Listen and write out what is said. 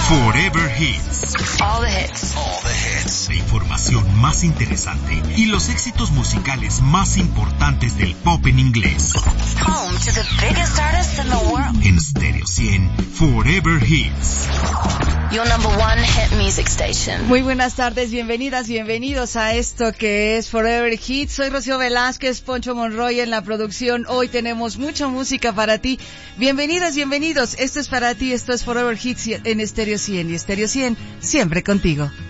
Forever Hits. All the hits. All the hits. La información más interesante y los éxitos musicales más importantes del pop en inglés. Home to the biggest artists in the world. En Stereo 100, Forever Hits. Your number one hit music station. Muy buenas tardes, bienvenidas, bienvenidos a esto que es Forever Hits. Soy Rocío Velázquez, Poncho Monroy en la producción. Hoy tenemos mucha música para ti. Bienvenidas, bienvenidos. Esto es para ti, esto es Forever Hits en Stereo 100 y Stereo 100 siempre contigo.